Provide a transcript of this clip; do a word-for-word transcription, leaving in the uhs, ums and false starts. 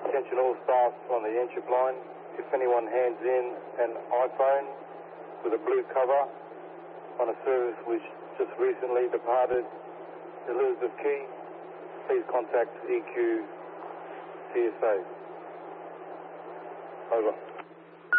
Attention all staff on the entry line. If anyone hands in an iPhone with a blue cover on a service which just recently departed Elizabeth Quay, please contact E Q T S A. Over.